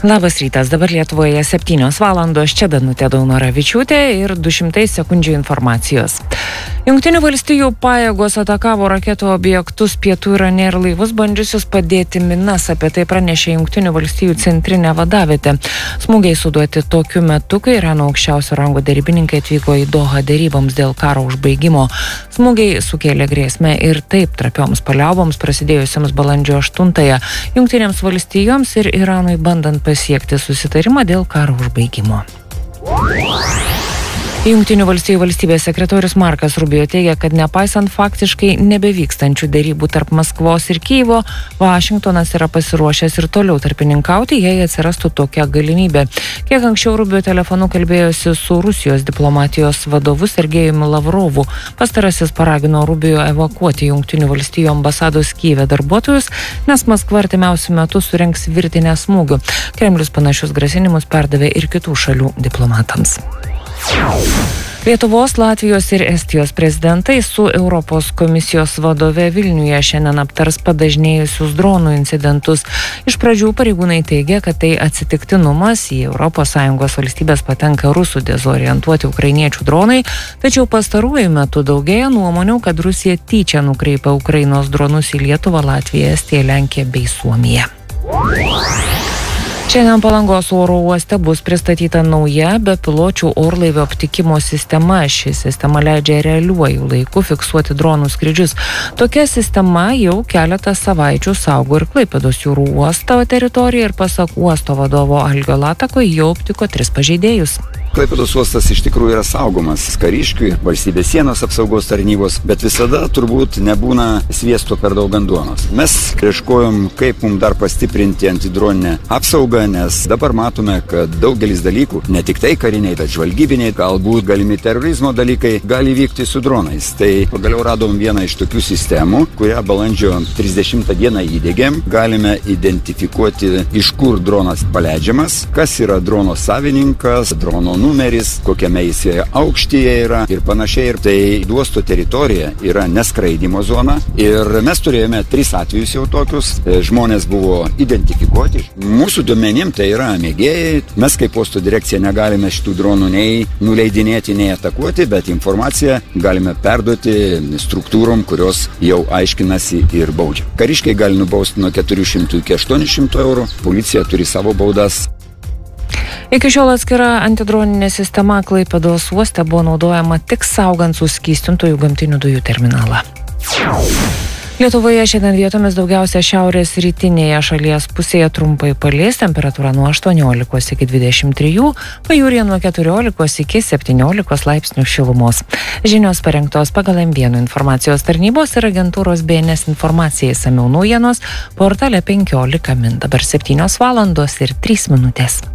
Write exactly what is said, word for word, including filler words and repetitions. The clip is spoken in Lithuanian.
Labas rytas, dabar Lietuvoje septynios valandos, čia Danutė Daunoravičiūtė ir du šimtai sekundžių informacijos. Jungtinių valstijų pajėgos atakavo raketų objektus pietų Irane ir laivus bandžiusius padėti minas, apie tai pranešė Jungtinių valstijų centrinė vadavietė. Smūgiai suduoti tokiu metu, kai Irano aukščiausio rango derybininkai atvyko į Dohą deryboms dėl karo užbaigimo. Smūgiai sukėlė grėsmę ir taip trapioms paliauboms prasidėjusiams balandžio aštuntąją Jungtinėms valstijoms ir Iranui bandant pasiekti susitarimą dėl karo užbaigimo. Jungtinių valstijų valstybės sekretorius Markas Rubio teigia, kad nepaisant faktiškai nebevykstančių derybų tarp Maskvos ir Kijevo, Vašingtonas yra pasiruošęs ir toliau tarpininkauti, jei atsirastų tokia galimybė. Kiek anksčiau Rubio telefonu kalbėjosi su Rusijos diplomatijos vadovu Sergejumi Lavrovu. Pastarasis paragino Rubio evakuoti Jungtinių valstijų ambasados Kijeve darbuotojus, nes Maskva artimiausiu metu surengs virtinę smūgių. Kremlius panašius grasinimus perdavė ir kitų šalių diplomatams. Lietuvos, Latvijos ir Estijos prezidentai su Europos komisijos vadove Vilniuje šiandien aptars padažnėjusius dronų incidentus. Iš pradžių pareigūnai teigia, kad tai atsitiktinumas, į Europos Sąjungos valstybės patenka rusų dezorientuoti ukrainiečių dronai, tačiau pastaruoju metu daugėja nuomonių, kad Rusija tyčia nukreipia Ukrainos dronus į Lietuvą, Latviją, Estiją, Lenkiją bei Suomiją. Šiandien Palangos oro uoste bus pristatyta nauja bepiločių orlaivių aptikimo sistema. Ši sistema leidžia realiuoju laiku fiksuoti dronų skrydžius. Tokia sistema jau keletą savaičių saugo ir Klaipėdos jūrų uosto teritoriją ir pasak uosto vadovo Algio Latako jau aptiko tris pažeidėjus. Klaipėdos uostas iš tikrųjų yra saugomas kariškių, valstybės sienos apsaugos tarnybos, bet visada turbūt nebūna sviesto per daug ant duonos. Mes ieškojom, kaip mums dar pastiprinti antidroninę apsaugą, nes dabar matome, kad daugelis dalykų, ne tik tai kariniai, bet žvalgybiniai, galbūt galimi terorizmo dalykai, gali vykti su dronais. Tai pagaliau radom vieną iš tokių sistemų, kurią balandžio trisdešimtą dieną įdėgėm. Galime identifikuoti, iš kur dronas paleidžiamas, kas yra drono savininkas, drono numeris, kokiame jis aukštyje yra ir panašiai. Ir tai uosto teritorija yra neskraidimo zona. Ir mes turėjome tris atvejus jau tokius. Žmonės buvo identifikuoti. Mūsų duomenim tai yra mėgėjai. Mes kaip uosto direkcija negalime šitų dronų nei nuleidinėti, nei atakuoti, bet informaciją galime perduoti struktūrom, kurios jau aiškinasi ir baudžia. Kariškiai gali nubausti nuo keturių šimtų iki aštuonių šimtų eurų. Policija turi savo baudas. Iki šiol atskira antidroninė sistema Klaipėdos uoste buvo naudojama tik saugant suskystintųjų gamtinių dujų terminalą. Lietuvoje šiandien vietomis daugiausia šiaurės rytinėje šalies pusėje trumpai palis, temperatūra nuo aštuoniolikos iki dvidešimt trijų, pajūryje nuo keturiolikos iki septyniolikos laipsnių šilumos. Žinios parengtos pagal M vienas informacijos tarnybos ir agentūros B N S informacijai išsamiau naujienos portale penkiolika min. Dabar septynios valandos ir trys minutės.